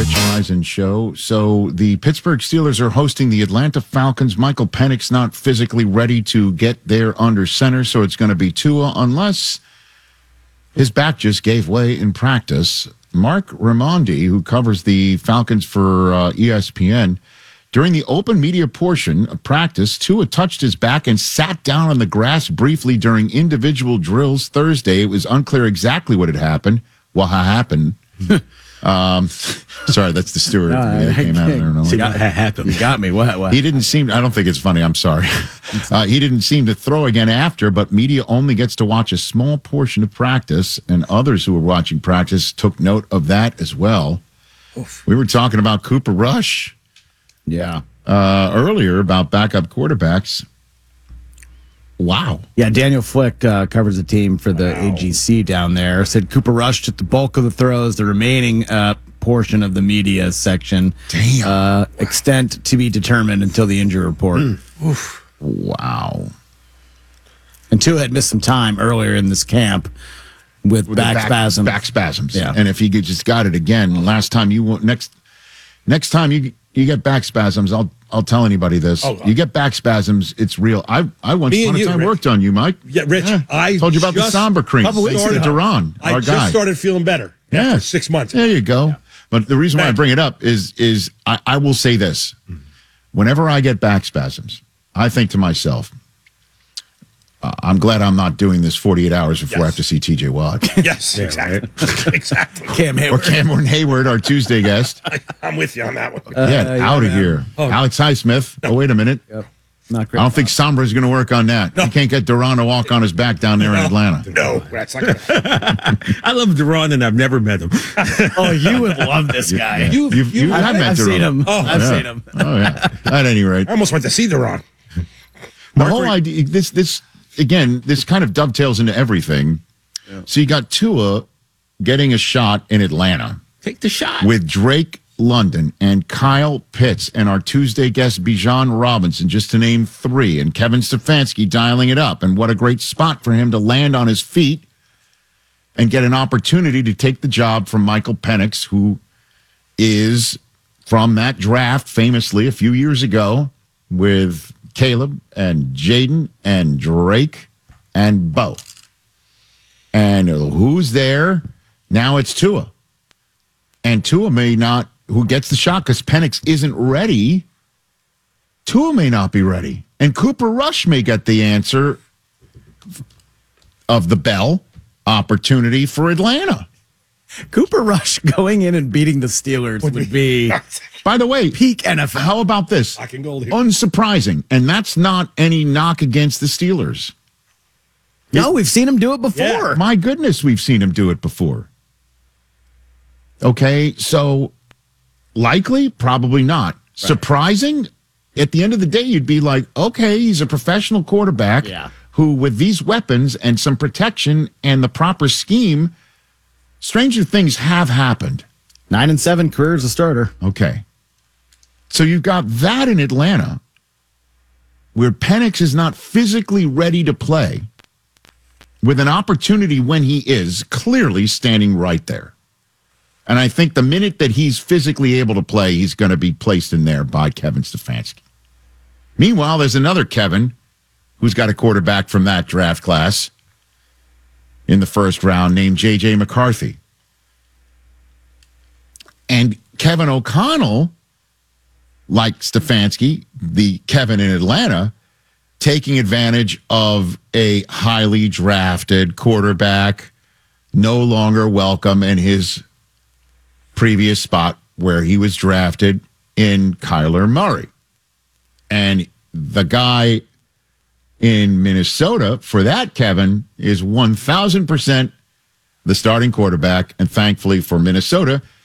Rich Eisen show. So the Pittsburgh Steelers are hosting the Atlanta Falcons. Michael Penix not physically ready to get there under center, so it's going to be Tua unless his back just gave way in practice. Mark Raimondi, who covers the Falcons for ESPN, during the open media portion of practice, Tua touched his back and sat down on the grass briefly during individual drills Thursday. It was unclear exactly what had happened. Well, how happened? Sorry, that's the steward that came out of there. You got me. What? He didn't seem, I don't think it's funny. I'm sorry. He didn't seem to throw again after, but media only gets to watch a small portion of practice, and others who were watching practice took note of that as well. Oof. We were talking about Cooper Rush. Yeah. Earlier about backup quarterbacks. Wow. Yeah, Daniel Flick covers the team for the AGC down there. Said Cooper Rush took the bulk of the throws. The remaining portion of the media section. Damn. Extent to be determined until the injury report. Oof. Wow. And Tua had missed some time earlier in this camp with back spasms. Back spasms. Yeah. And if he just got it again, next time you get back spasms, I'll tell anybody this. You get back spasms, it's real. I once upon a time worked on you, Mike. Yeah, Rich. I told you about the Sombra cream. Duran, I our just guy. started feeling better. Yeah, 6 months. There you go. Yeah. But the reason why I bring it up is I will say this. Whenever I get back spasms, I think to myself, I'm glad I'm not doing this 48 hours before I have to see TJ Watt. Yes, exactly. Exactly. Cam Hayward. Or Cameron Hayward, our Tuesday guest. I'm with you on that one. Out of here. Alex Highsmith. Oh, wait a minute. Yep. Not great. I don't think Sombra's going to work on that. No. He can't get Duran to walk on his back down there in Atlanta. No, that's not going to I love Duran, and I've never met him. Oh, you would love this guy. You have met I've Duran. seen him. I've seen him. Oh, yeah. At any rate. I almost went to see Duran. The whole idea, this kind of dovetails into everything. Yeah. So you got Tua getting a shot in Atlanta. Take the shot. With Drake London and Kyle Pitts and our Tuesday guest Bijan Robinson, just to name three, and Kevin Stefanski dialing it up. And what a great spot for him to land on his feet and get an opportunity to take the job from Michael Penix, who is from that draft famously a few years ago with Caleb and Jaden and Drake and Bo. And who's there? Now it's Tua. And Tua may not, who gets the shot because Penix isn't ready. Tua may not be ready. And Cooper Rush may get the answer of the bell opportunity for Atlanta. Cooper Rush going in and beating the Steelers would be, by the way, peak NFL. How about this? I can go here. Unsurprising. And that's not any knock against the Steelers. No, we've seen him do it before. Yeah. My goodness, we've seen him do it before. Okay, so likely, probably not. Right. Surprising, at the end of the day, you'd be like, okay, he's a professional quarterback who, with these weapons and some protection and the proper scheme, stranger things have happened. 9-7 career as a starter. Okay. So you've got that in Atlanta where Penix is not physically ready to play with an opportunity when he is clearly standing right there. And I think the minute that he's physically able to play, he's going to be placed in there by Kevin Stefanski. Meanwhile, there's another Kevin who's got a quarterback from that draft class in the first round named J.J. McCarthy. And Kevin O'Connell, like Stefanski, the Kevin in Atlanta, taking advantage of a highly drafted quarterback, no longer welcome in his previous spot where he was drafted in Kyler Murray. And the guy in Minnesota, for that, Kevin, is 1,000% the starting quarterback. And thankfully for Minnesota,